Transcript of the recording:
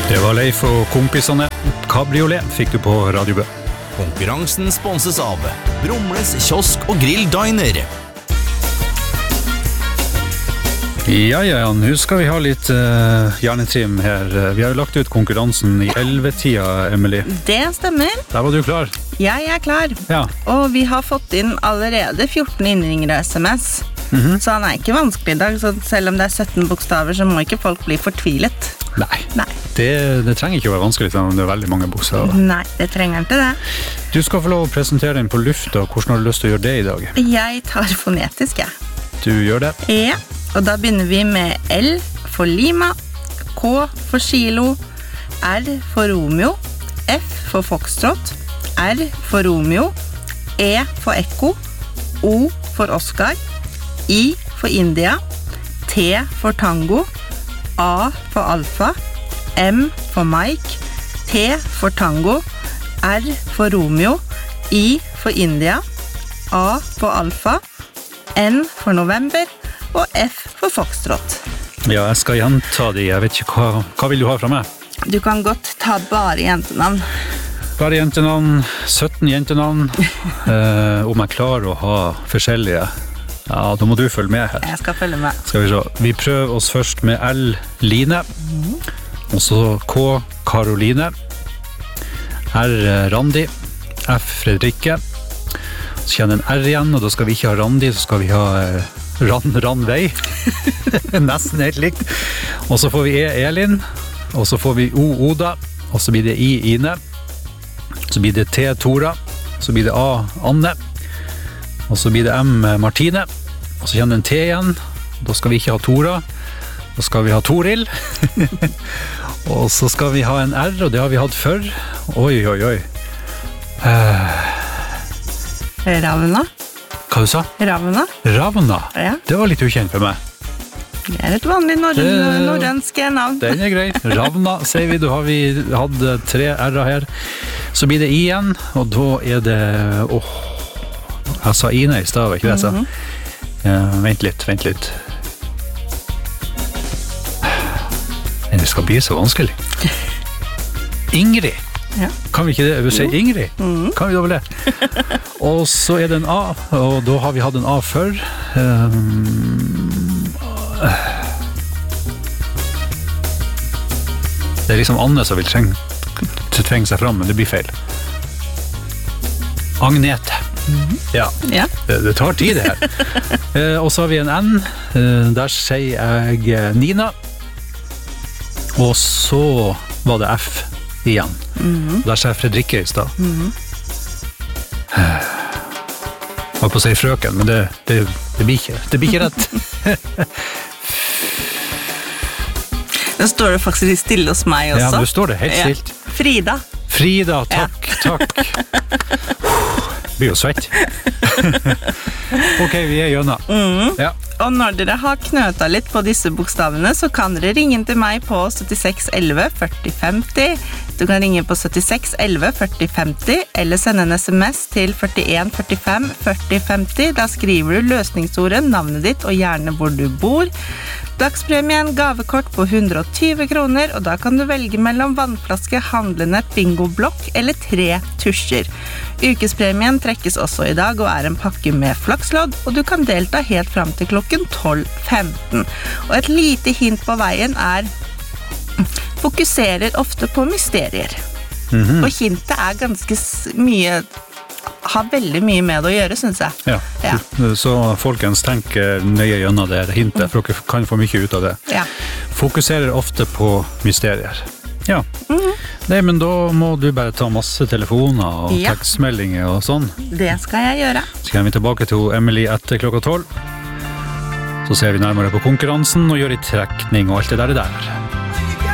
Det var Leif og kompisene. Kabriolet fikk du på Radio Bø. Konkurransen sponses av Bromles kiosk og grill diner. Ja, nå skal vi ha litt hjernetrim her. Vi har jo lagt ut konkurransen i 11-tida, Emily. Det stemmer. Der var du klar. Jeg er klar. Ja. Og vi har fått inn allerede 14 innringere SMS. Så han er ikke vanskelig i dag, så selv om det er 17 bokstaver, så må ikke folk bli fortvilet. Nei. Det trenger ikke å være vanskelig, selv om det er veldig mange bokstaver. Nei, det trenger ikke det. Du skal få lov å presentere den på lufta. Hvordan har du lyst til å gjøre det i dag? Jeg tar fonetisk, jeg. Du gjør det? Ja, og da begynner vi med L for Lima, K for Kilo, R for Romeo, F for Foxtrot, R for Romeo, E for Ekko, O for Oscar, I for India, T for Tango, A for Alfa, M for Mike, T for Tango, R for Romeo, I for India, A for Alfa, N for November og F for Foxtrot. Ja, jeg skal gjenta de. Jeg vet ikke hva vil du ha fra meg? Du kan godt ta bare jentenavn. Bare jentenavn, 17 jentenavn. Om jeg klarer å ha forskjellige. Ja, da må du følge med her. Jeg skal følge med. Skal vi se. Vi prøver oss først med L, Line. Og så K, Karoline. R, Randi. F, Fredrikke. Så kjenner en R igjen, og da skal vi ikke ha Randi, så skal vi ha Ranvei. Nesten helt likt. Og så får vi E, Elin. Og så får vi O, Oda. Og så blir det I, Ine. Så blir det T, Tora. Så blir det A, Anne. Og så blir det M, Martine. Og så kjenner en T igjen. Da skal vi ikke ha Tora. Da skal vi ha Toril. Og så skal vi ha en R, og det har vi hatt før. Oi. Ravna. Hva du sa? Ravna. Ravna? Ja. Det var litt ukjent for meg. Det er et vanlig norrønsk navn. Den er grei. Ravna, sier vi. Da har vi hatt 3 R-er her. Så blir det I igjen, og da er det... Jeg sa Ine i stedet, ikke det jeg sa? Vent litt. Det skal bli så vanskelig. Ingrid. Ja. Kan vi ikke det? Vi sier Ingrid. Kan vi da vel det? Og så er det en A, og da har vi hatt en A før. Det er liksom Anne som vil trenge seg fram, men det blir feil. Agnete. Ja. Det tar tid det her. Og så har vi en N. Der sier jeg Nina. Og så var det F igjen. Der sier jeg Fredrikke i sted. Jeg var på å si frøken, men det blir ikke rett. Nå står det faktisk litt stille hos meg også. Ja, nå står det helt stilt. Frida, takk. Blir jo svett. Ok, vi er gjennom. Ja. Og når dere har knøta litt på disse bokstavene, så kan dere ringe til meg på 76 11 40 50. Du kan ringe på 76 11 40 50, eller sende en SMS til 41 45 40 50. Da skriver du løsningsordet, navnet ditt og gjerne hvor du bor. Dagspremien, gavekort på 120 kroner, og da kan du velge mellom vannflaske, handlenett, bingoblokk eller 3 tusjer. Ukespremien trekkes også i dag og er en pakke med flakslodd, og du kan delta helt frem til klokken 12:15. Og et lite hint på veien er fokuserer ofte på mysterier. Og hintet er ganske mye, har veldig mye med det å gjøre, synes jeg. Ja. Så folkens, tenk nøye gjennom det hintet, for dere kan få mye ut av det. Ja. Fokuserer ofte på mysterier. Ja. Nei, men da må du bare ta masse telefoner og tekstmeldinger og sånn. Det skal jeg gjøre. Så kommer vi tilbake til Emily etter klokka 12. Så ser vi nærmere på konkurransen og gjør i trekning og alt det der.